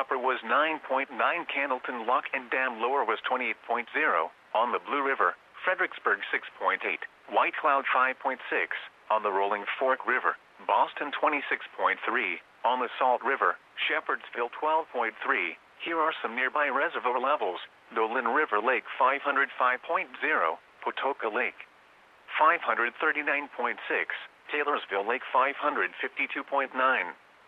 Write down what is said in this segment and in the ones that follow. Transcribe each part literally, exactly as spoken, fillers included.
upper was nine point nine, Candleton Lock and Dam lower was twenty-eight point zero, on the Blue River, Fredericksburg six point eight, White Cloud five point six, on the Rolling Fork River, Boston twenty-six point three, on the Salt River, Shepherdsville twelve point three. Here are some nearby reservoir levels: Dolan River Lake five hundred five point zero, Potoka Lake five hundred thirty-nine point six, Taylorsville Lake five hundred fifty-two point nine.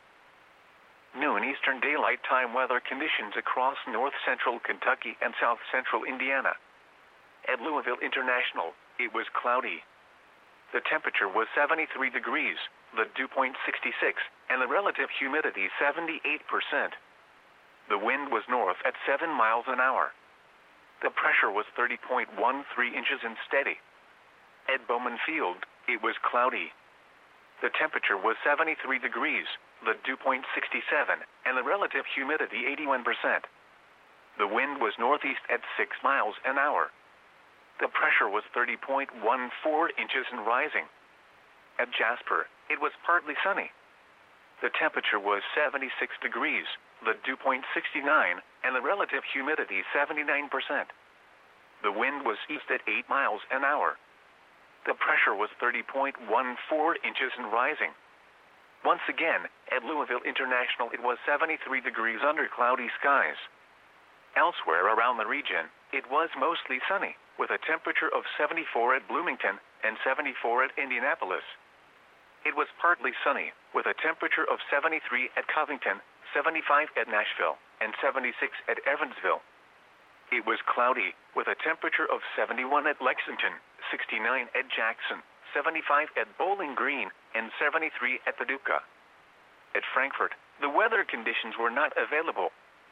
Noon Eastern Daylight Time weather conditions across north central Kentucky and south central Indiana. At Louisville International, it was cloudy. The temperature was seventy-three degrees, the dew point sixty-six, and the relative humidity seventy-eight percent. The wind was north at seven miles an hour. The pressure was thirty point one three inches and steady. At Bowman Field, it was cloudy. The temperature was seventy-three degrees, the dew point sixty-seven, and the relative humidity eighty-one percent. The wind was northeast at six miles an hour. The pressure was thirty point one four inches and rising. At Jasper, it was partly sunny. The temperature was seventy-six degrees, the dew point sixty-nine, and the relative humidity seventy-nine percent. The wind was east at eight miles an hour. The pressure was thirty point one four inches and rising. Once again, at Louisville International it was seventy-three degrees under cloudy skies. Elsewhere around the region, it was mostly sunny, with a temperature of seventy-four at Bloomington and seventy-four at Indianapolis. It was partly sunny, with a temperature of seventy-three at Covington, seventy-five at Nashville, and seventy-six at Evansville. It was cloudy, with a temperature of seventy-one at Lexington, sixty-nine at Jackson, seventy-five at Bowling Green, and seventy-three at Paducah. At Frankfort, the weather conditions were not available.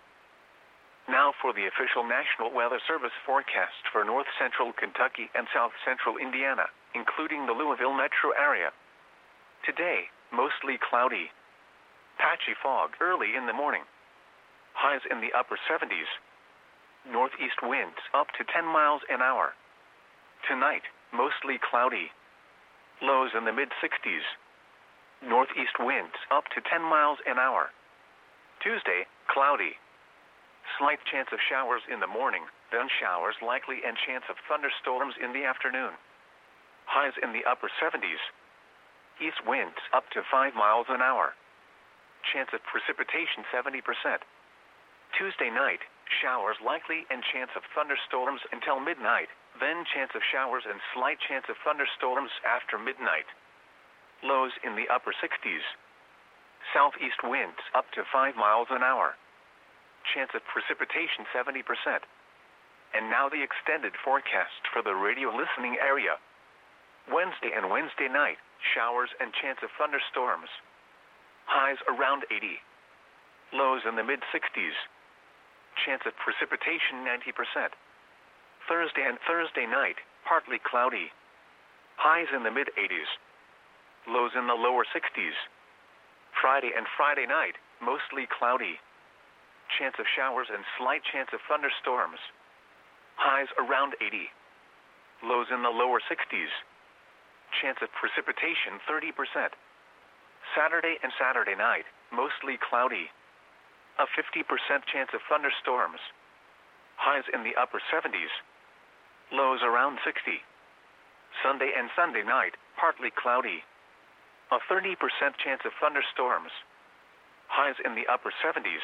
Now for the official National Weather Service forecast for north central Kentucky and south central Indiana, including the Louisville metro area. Today, mostly cloudy. Patchy fog early in the morning. Highs in the upper seventies. Northeast winds up to ten miles an hour. Tonight, mostly cloudy. Lows in the mid-sixties. Northeast winds up to ten miles an hour. Tuesday, cloudy. Slight chance of showers in the morning, then showers likely and chance of thunderstorms in the afternoon. Highs in the upper seventies. East winds up to five miles an hour. Chance of precipitation seventy percent. Tuesday night, showers likely and chance of thunderstorms until midnight, then chance of showers and slight chance of thunderstorms after midnight. Lows in the upper sixties. Southeast winds up to five miles an hour. Chance of precipitation seventy percent. And now the extended forecast for the radio listening area. Wednesday and Wednesday night, showers and chance of thunderstorms. Highs around eighty. Lows in the mid-sixties. Chance of precipitation ninety percent. Thursday and Thursday night, partly cloudy. Highs in the mid-eighties. Lows in the lower sixties. Friday and Friday night, mostly cloudy. Chance of showers and slight chance of thunderstorms. Highs around eighty. Lows in the lower sixties. Chance of precipitation thirty percent. Saturday and Saturday night, mostly cloudy. A fifty percent chance of thunderstorms. Highs in the upper seventies. Lows around sixty. Sunday and Sunday night, partly cloudy. A thirty percent chance of thunderstorms. Highs in the upper seventies.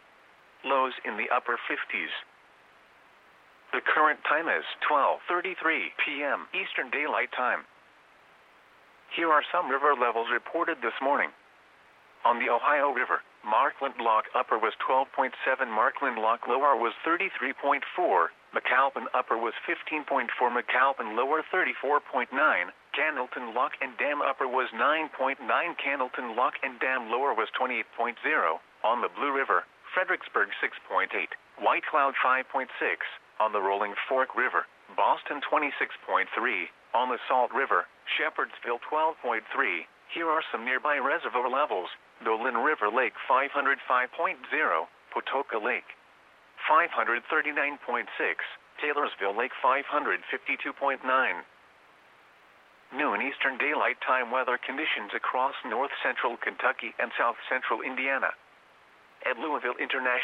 Lows in the upper fifties. The current time is twelve thirty-three p m Eastern Daylight Time. Here are some river levels reported this morning. On the Ohio River, Markland Lock Upper was twelve point seven, Markland Lock Lower was thirty-three point four, McAlpin Upper was fifteen point four, McAlpin Lower thirty-four point nine, Candleton Lock and Dam Upper was nine point nine, Candleton Lock and Dam Lower was twenty-eight point zero, on the Blue River, Fredericksburg six point eight, White Cloud five point six, on the Rolling Fork River, Boston twenty-six point three, on the Salt River, Shepherdsville twelve point three. Here are some nearby reservoir levels: Dolan River Lake five hundred five point zero, Potoka Lake five hundred thirty-nine point six, Taylorsville Lake five hundred fifty-two point nine. Noon Eastern Daylight Time weather conditions across north central Kentucky and south central Indiana. At Louisville International